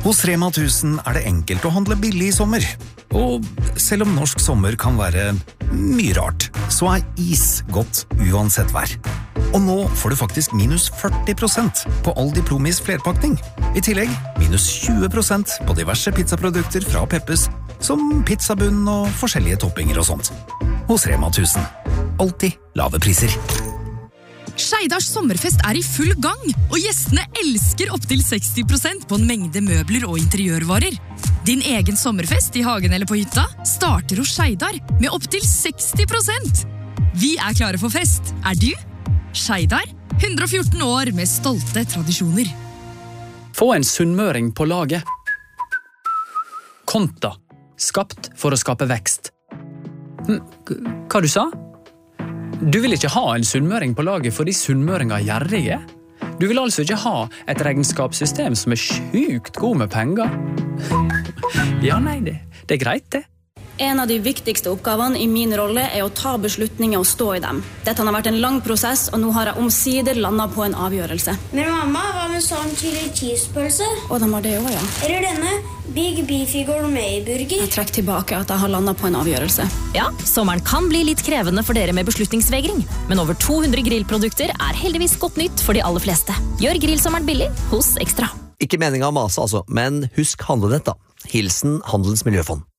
Hos Rema 1000 det enkelt å handle billig i sommer. Og selv om norsk sommer kan være mye rart, så is godt uansett vær. Og nå får du faktisk minus 40% på all Diplomis flerpakning. I tillegg minus 20% på diverse pizzaprodukter fra Peppes, som pizzabunn og forskjellige toppinger og sånt. Hos Rema 1000. Alltid lave priser. Skeidars sommerfest i full gang, og gjestene elsker opp til 60% på en mengde møbler og interiørvarer. Din egen sommerfest i hagen eller på hytta starter hos Skeidar med opp til 60%. Vi klare for fest. Du? Skeidar, 114 år med stolte tradisjoner. Få en sunnmøring på laget. Konta. Skapt for å skape vekst. Hva du sa? Du vil ikke ha en sunnmøring på laget fordi sunnmøringer gjerrige? Du vil altså ikke ha et regnskapssystem som sjukt god med penger? Ja, nei, det greit det. En av de viktigste oppgavene i min rolle å ta beslutninger og stå i dem. Dette har vært en lang prosess, og nå har jeg omsider landet på en avgjørelse. Men mamma, hva med sånn chili cheese-pølse? Og de har det også, ja. Eller denne Big Beefy Gourmet-burger? Jeg trekker tilbake at jeg har landet på en avgjørelse. Ja, sommeren kan bli litt krevende for dere med beslutningsvegring, men over 200 grillprodukter heldigvis godt nytt for de aller fleste. Gjør grillsommeren billig hos Ekstra. Ikke meningen å mase altså, men husk handlenett da. Hilsen Handels Miljøfond.